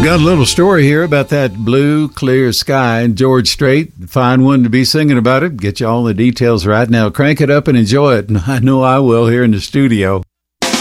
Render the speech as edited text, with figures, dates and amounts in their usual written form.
got a little story here about that blue, clear sky in George Strait. Fine one to be singing about it. Get you all the details right now. Crank it up and enjoy it. I know I will here in the studio.